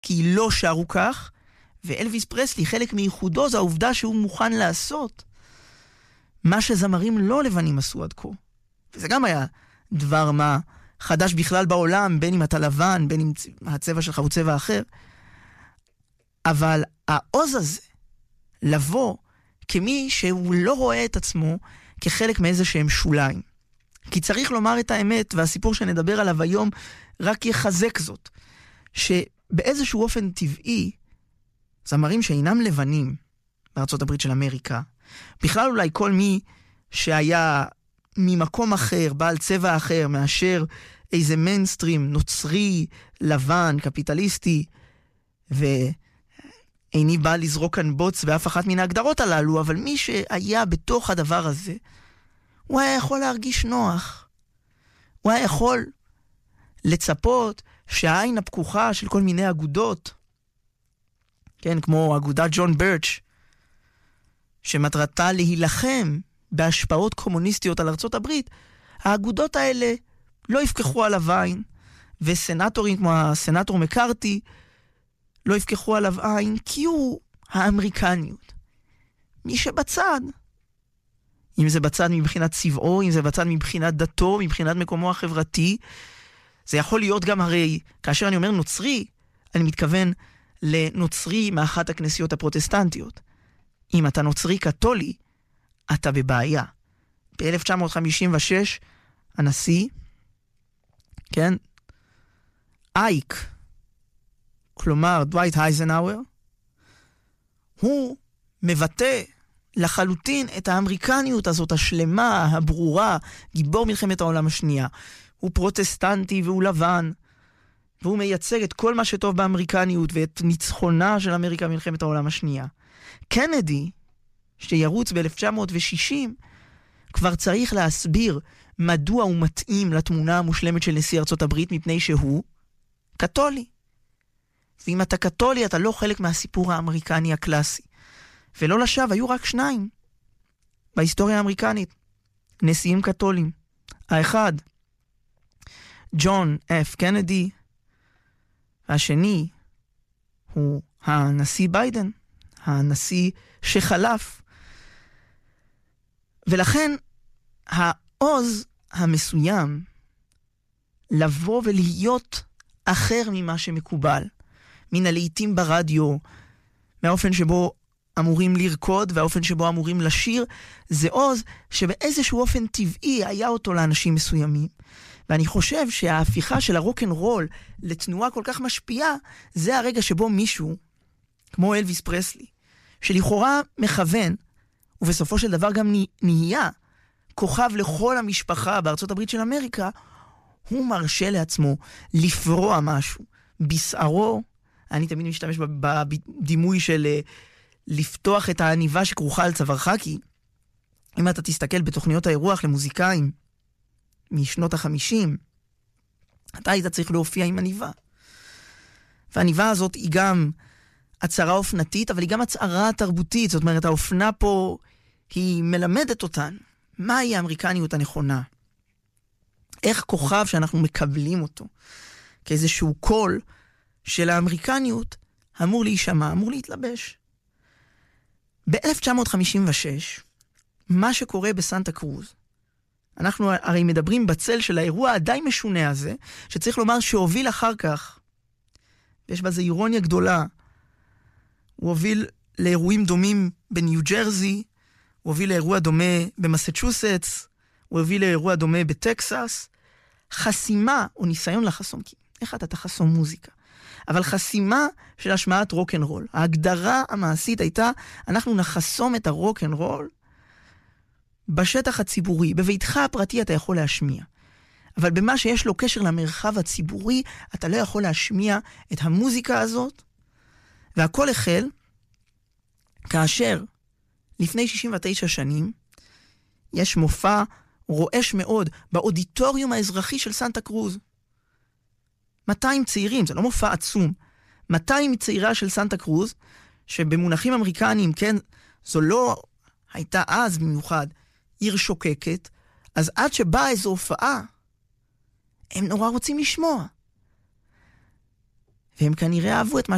כי לא שרו כך, ואלוויס פרסלי, חלק מייחודו זה העובדה שהוא מוכן לעשות מה שזמרים לא לבנים עשו עד כה. וזה גם היה דבר מה חדש בכלל בעולם, בין אם אתה לבן, בין אם הצבע שלך הוא צבע אחר. אבל העוז הזה, לבוא כמי שהוא לא רואה את עצמו כחלק מאיזה שהם שוליים. כי צריך לומר את האמת, והסיפור שנדבר עליו היום רק יחזק זאת, שבאיזשהו אופן טבעי, זמרים שאינם לבנים בארצות הברית של אמריקה, בכלל אולי כל מי שהיה ממקום אחר, בעל צבע אחר, מאשר איזה מיינסטרים נוצרי, לבן, קפיטליסטי, ואיני בא לזרוק כאן בוץ באף אחת מן ההגדרות הללו, אבל מי שהיה בתוך הדבר הזה, הוא היה יכול להרגיש נוח. הוא היה יכול לצפות שהעין הפקוחה של כל מיני אגודות, כן, כמו אגודת ג'ון ברץ', שמטרתה להילחם בהשפעות קומוניסטיות על ארצות הברית, האגודות האלה לא יפקחו עליו עין, וסנטורים כמו הסנטור מקארתי לא יפקחו עליו עין, כי הוא האמריקניות. מי שבצד, אם זה בצד מבחינת צבעו, אם זה בצד מבחינת דתו, מבחינת מקומו החברתי, זה יכול להיות גם הרי, כאשר אני אומר נוצרי, אני מתכוון לנוצרי מאחת הכנסיות הפרוטסטנטיות. אם אתה נוצרי קתולי, אתה בבעיה. ב-1956, הנשיא, כן, אייק, כלומר דווייט אייזנהאואר, הוא מבטא לחלוטין את האמריקניות הזאת, השלמה, הברורה, גיבור מלחמת העולם השנייה. הוא פרוטסטנטי והוא לבן, והוא מייצג את כל מה שטוב באמריקניות ואת ניצחונה של אמריקה במלחמת העולם השנייה. קנדי, שירוץ ב-1960, כבר צריך להסביר מדוע הוא מתאים לתמונה המושלמת של נשיא ארצות הברית, מפני שהוא קתולי. ואם אתה קתולי, אתה לא חלק מהסיפור האמריקני הקלאסי. ולא לשווא, היו רק שניים בהיסטוריה האמריקנית, נשיאים קתולים. האחד, ג'ון F. קנדי, והשני הוא הנשיא ביידן, הנשיא שחלף. ולכן העוז המסוים לבוא ולהיות אחר ממה שמקובל, מן הלעיתים ברדיו, מהאופן שבו אמורים לרקוד והאופן שבו אמורים לשיר, זה עוז שבאיזשהו אופן טבעי היה אותו לאנשים מסוימים. ואני חושב שההפיכה של הרוק'נ'רול לתנועה כל כך משפיעה, זה הרגע שבו מישהו, כמו אלוויס פרסלי, שלכאורה מכוון, ובסופו של דבר גם נהיה כוכב לכל המשפחה בארצות הברית של אמריקה, הוא מרשה לעצמו לפרוע משהו. בשערו, אני תמיד משתמש בדימוי של לפתוח את העניבה שכרוכה על צווארך, כי אם אתה תסתכל בתוכניות האירוח למוזיקאים משנות ה-50, אתה היית צריך להופיע עם עניבה. והעניבה הזאת היא גם הצהרה אופנתית, אבל היא גם הצהרה תרבותית. זאת אומרת, האופנה פה היא מלמדת אותן מהי האמריקניות הנכונה. איך כוכב שאנחנו מקבלים אותו כאיזשהו קול של האמריקניות אמור להישמע, אמור להתלבש. ב-1956, מה שקורה בסנטה קרוז, אנחנו הרי מדברים בצל של האירוע הדי משונה הזה, שצריך לומר שהוביל אחר כך, ויש בזה אירוניה גדולה, הוא הוביל לאירועים דומים בניו ג'רזי, הוא הוביל לאירוע דומה במסצ'וסטס, הוא הוביל לאירוע דומה בטקסס, חסימה או ניסיון לחסום, כי איך אתה תחסום מוזיקה? אבל חסימה של השמעת רוק'נ'רול. ההגדרה המעשית הייתה, אנחנו נחסום את הרוק'נ'רול בשטח הציבורי. בביתך הפרטי אתה יכול להשמיע. אבל במה שיש לו קשר למרחב הציבורי, אתה לא יכול להשמיע את המוזיקה הזאת. והכל החל כאשר לפני 69 שנים יש מופע רועש מאוד באודיטוריום האזרחי של סנטה קרוז. 200 צעירים, זה לא מופע עצום, 200 צעירה של סנטה קרוז, שבמונחים אמריקניים, כן, זו לא הייתה אז במיוחד עיר שוקקת, אז עד שבאה איזו הופעה, הם נורא רוצים לשמוע. והם כנראה אהבו את מה